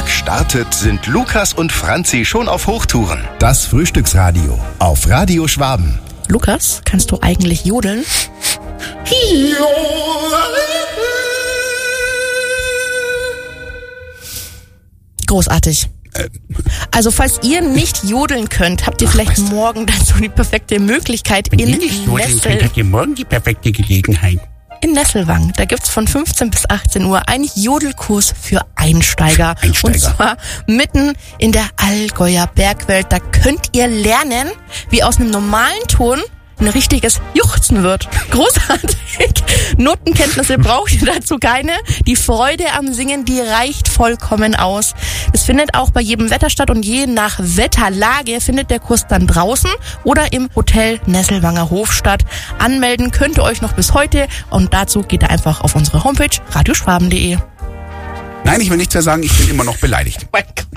startet, sind Lukas und Franzi schon auf Hochtouren. Das Frühstücksradio auf Radio Schwaben. Lukas, kannst du eigentlich jodeln? Großartig. Also falls ihr nicht jodeln könnt, habt ihr vielleicht morgen dann so die perfekte Möglichkeit Wenn ihr nicht jodeln könnt, habt ihr morgen die perfekte Gelegenheit. In Nesselwang. Da gibt's von 15 bis 18 Uhr einen Jodelkurs für Einsteiger. Und zwar mitten in der Allgäuer Bergwelt. Da könnt ihr lernen, wie aus einem normalen Ton ein richtiges Juchzen wird. Großartig. Notenkenntnisse braucht ihr dazu keine. Die Freude am Singen, die reicht vollkommen aus. Es findet auch bei jedem Wetter statt und je nach Wetterlage findet der Kurs dann draußen oder im Hotel Nesselwanger Hof statt. Anmelden könnt ihr euch noch bis heute und dazu geht ihr einfach auf unsere Homepage radioschwaben.de. Nein, ich will nichts mehr sagen, ich bin immer noch beleidigt. Mein Gott.